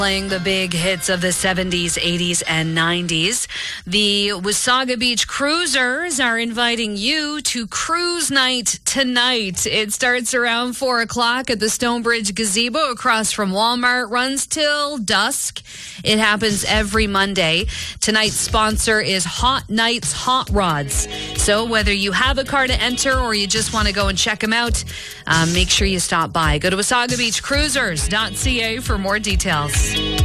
Playing the big hits of the 70s, 80s, and 90s. The Wasaga Beach Cruisers are inviting you to cruise night tonight. It starts around 4 o'clock at the Stonebridge Gazebo across from Walmart, runs till dusk. It happens every Monday. Tonight's sponsor is Hot Nights Hot Rods. So whether you have a car to enter or you just want to go and check them out, make sure you stop by. Go to WasagaBeachCruisers.ca for more details.